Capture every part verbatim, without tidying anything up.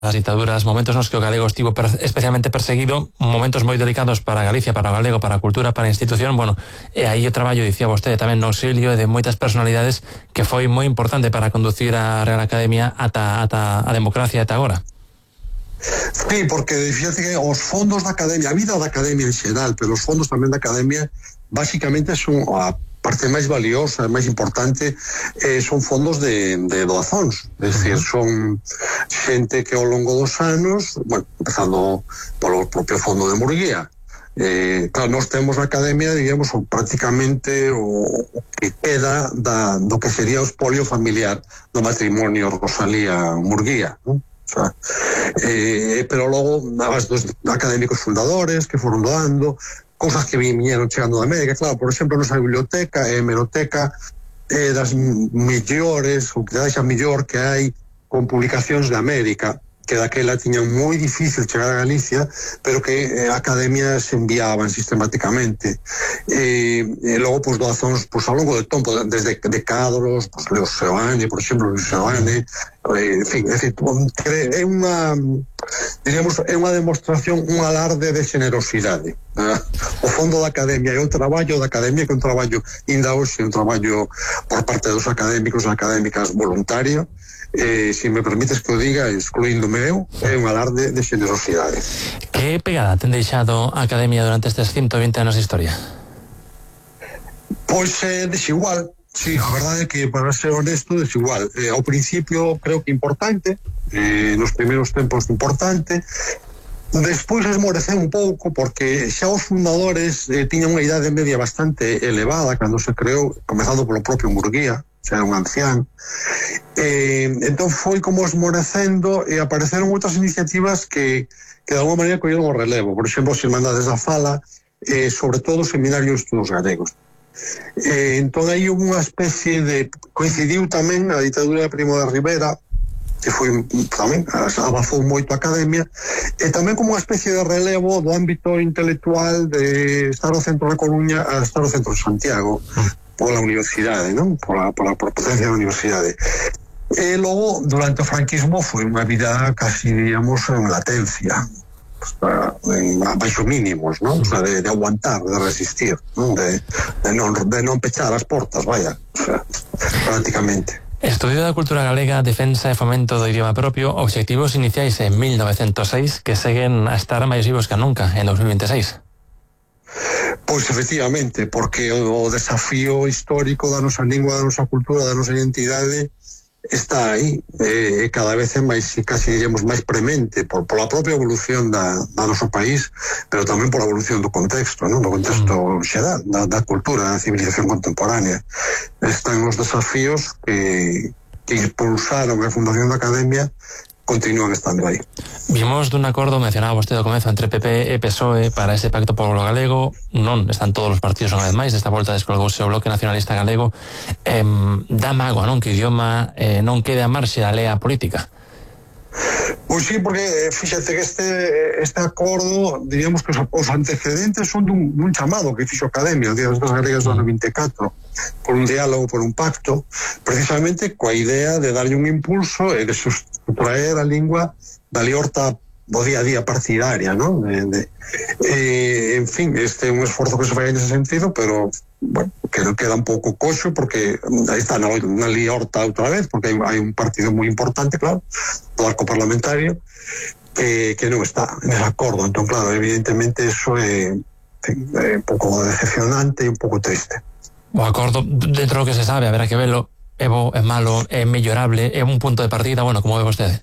as ditaduras, momentos nos que o galego estivo per, especialmente perseguido, momentos moi delicados para Galicia, para o galego, para a cultura, para a institución. Bueno, e aí o traballo, dicía vostede, tamén no auxilio de moitas personalidades que foi moi importante para conducir a Real Academia ata, ata a democracia ata agora. Sí, porque fíjate que os fondos da Academia, a vida da Academia en xeral, pero os fondos tamén da Academia, basicamente son a parte máis valiosa, máis importante, eh, son fondos de, de doazóns, é dicir, son xente que ao longo dos anos, bueno, empezando polo propio fondo de Murguía, eh, claro, nós temos na Academia, digamos, o, prácticamente o, o que queda da, do que sería o espolio familiar do matrimonio Rosalía Murguía, non? O sea, eh, pero logo as dos académicos fundadores que foron doando cousas que viñeron chegando da América, claro, por exemplo, nosa biblioteca é hemeroteca é das mellores, ou que xa mellor que hai con publicacións de América, que daquela tiñan moi difícil chegar a Galicia, pero que a Academia se enviaban sistemáticamente. E, e logo, pois, doazóns, pois, ao longo do tempo, desde de Cadros, pois, Leo Seoane, por exemplo, Leo Seoane, en fin, é, é unha, diríamos, é unha demostración, un alarde de generosidade. Eh? O fondo da Academia é un traballo da Academia, que é un traballo, ainda hoxe, un traballo por parte dos académicos e académicas voluntario. Eh, se me permites que o diga, excluíndome eu, é un alarde de generosidade. Que pegada ten deixado a Academia durante estes ciento vinte anos de historia? Pois é eh, desigual, sí, a verdade é que, para ser honesto, desigual. Eh, ao principio creo que importante, eh, nos primeiros tempos importante, despois esmoreceu un pouco porque xa os fundadores eh, tiñan unha idade media bastante elevada cando se creou, comezando polo propio Murguía, xa era un ancián. Eh, entón foi como esmorecendo e apareceron outras iniciativas que, que de alguma maneira colleron o relevo, por exemplo, as Irmandades da Fala, eh, sobre todo o Seminario de Estudos Galegos. Eh, entón aí unha especie de, coincidiu tamén a ditadura de Primo de Rivera, que foi tamén, abafou moito a Academia, e tamén como unha especie de relevo do ámbito intelectual de estar ao centro da Coruña a estar ao centro de Santiago, pola universidade, non? Pola, pola potencia da universidade. E logo, durante o franquismo, foi unha vida casi, digamos, en latencia, en baixo mínimos, non? O sea, de, de aguantar, de resistir, non? De, de, non, de non pechar as portas, vaya, o sea, prácticamente. Estudio da cultura galega, defensa e fomento do idioma propio, obxectivos iniciais en mil novecentos seis que seguen a estar máis vivos que nunca en dos mil veintiséis. Pois efectivamente, porque o desafío histórico da nosa lingua, da nosa cultura, da nosa identidade está aí, e eh, cada vez é máis, casi diríamos, máis premente por, por a propia evolución da, da noso país, pero tamén por a evolución do contexto, non? Do contexto xeral, da, da cultura, da civilización contemporánea. Están os desafíos que, que impulsaron a fundación da Academia, continúan estando aí. Vimos dun acordo, mencionaba vostede ao comezo, entre P P e P S O E para ese pacto polo galego. Non están todos os partidos unha vez máis, desta volta descolgouse o Bloque Nacionalista Galego. Eh, dá mágoa, non? Que o idioma eh, non quede a marxe da lea política. Pois sí, porque fíxate que este, este acordo, diríamos que os, os antecedentes son dun, dun chamado que fixo a Academia, o Día das Galegas do ano vinte e catro, por un diálogo, por un pacto, precisamente coa idea de darlle un impulso e de sustraer a lingua da liorta do día a día partidaria, non? De, de, eh, en fin, este é un esforzo que se fai en ese sentido, pero bueno, que non queda un pouco coxo porque aí está na, na liorta outra vez, porque hai, hai un partido moi importante, claro, do arco parlamentario, que, que non está en ese acordo. Entón, claro, evidentemente eso é, é un pouco decepcionante e un pouco triste. O acordo, dentro do que se sabe, haberá que velo, é bo, é malo, é mellorable, é un punto de partida, bueno, como ve vostede?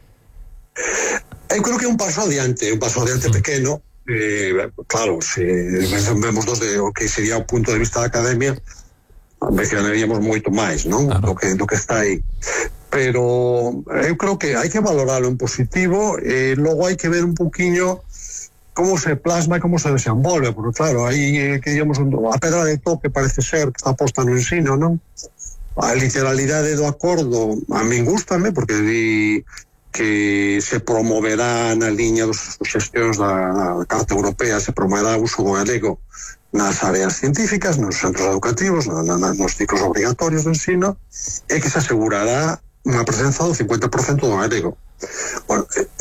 Eu creo que é un paso adiante, un paso adiante mm. pequeno. Eh, claro, se vemos desde o que sería o punto de vista da Academia, mencionaríamos moito máis, non? Claro. Do que, do que está aí. Pero eu creo que hai que valoralo en positivo e logo hai que ver un poquinho como se plasma e como se desenvolve, porque claro, aí que digamos a pedra de toque parece ser que está posta no ensino, non? A literalidade do acordo a min gústame porque di que se promoverá na liña dos xestións da Carta Europea, se promoverá o uso do galego nas áreas científicas, nos centros educativos, na, na, nos ciclos obrigatorios de ensino, e que se asegurará unha presenza do cincuenta por cento do galego. Bueno,